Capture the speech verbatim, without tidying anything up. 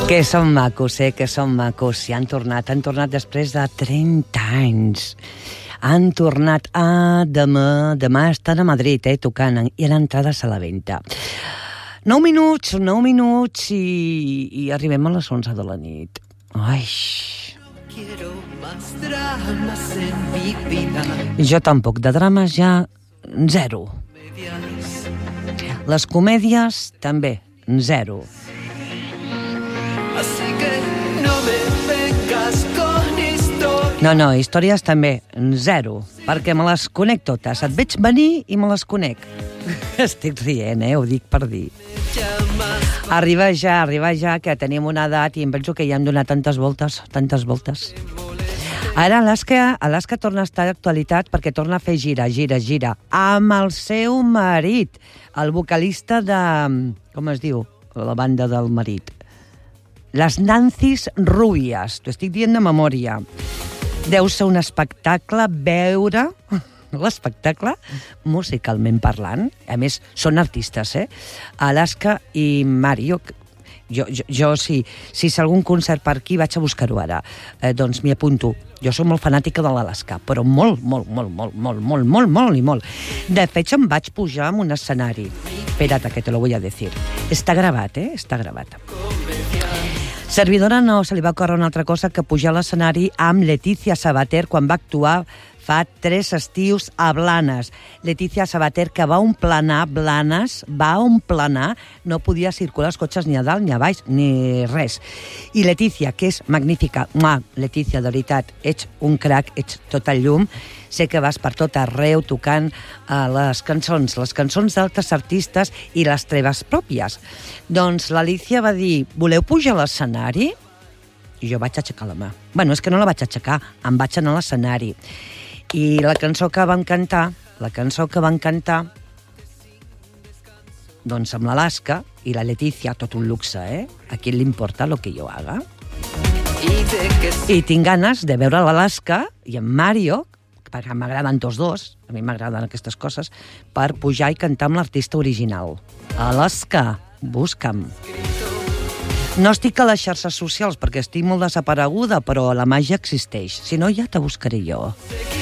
Que són macos, eh? Que són macos. I han tornat, han tornat després de trenta anys. Han tornat a demà, demà estan a Madrid, eh, tocant, i a l'entrades a la venda. Nou minuts, nou minuts i, i arribem a les onze de la nit. Ai... Jo tampoc, de drames ja zero. Les comèdies també, zero. No, no, històries també, zero, perquè me les conec totes. Et veig venir i me les conec. Estic rient, eh? Ho dic per dir. Arriba ja, arriba ja, que tenim una edat i em penso que ja hem donat tantes voltes, tantes voltes. Ara Alaska, Alaska torna a estar d'actualitat perquè torna a fer gira, gira, gira, amb el seu marit, el vocalista de... com es diu? La banda del marit. Les Nancy's Rubias, t'ho estic dient de memòria. Deu ser un espectacle veure l'espectacle musicalment parlant. A més, són artistes, eh? Alaska i Mario. Jo, jo, jo si, si és algun concert per aquí, vaig a buscar-ho ara. Eh, doncs m'hi apunto. Jo soc molt fanàtica de l'Alaska, però molt, molt, molt, molt, molt, molt, molt, molt i molt. De fet, em vaig pujar en un escenari. Espera't, que te lo voy a decir. Està gravat, eh? Està gravat. Servidora no se li va ocórrer una altra cosa que pujar a l'escenari amb Letícia Sabater quan va actuar fa tres estius a Blanes. Letícia Sabater, que va omplanar Blanes, va omplanar, no podia circular els cotxes ni a dalt, ni a baix, ni res. I Letícia, que és magnífica, Mua, Letícia, de veritat, ets un crac, ets tot el llum, sé que vas per tot arreu tocant uh, les cançons, les cançons d'altres artistes i les teves pròpies. Doncs l'Alicia va dir, voleu pujar a l'escenari? I jo vaig aixecar la mà. Bueno, és que no la vaig aixecar, em vaig anar a l'escenari. I la cançó que van cantar, la cançó que van cantar, doncs amb l'Alaska i la Letícia, tot un luxe, eh? A qui li importa lo que jo haga? I tinc ganes de veure l'Alaska i en Mario, perquè m'agraden tots dos, a mi m'agraden aquestes coses, per pujar i cantar amb l'artista original. Alaska, busca'm. No estic a les xarxes socials perquè estic molt desapareguda, però la màgia existeix. Si no, ja te buscaré jo.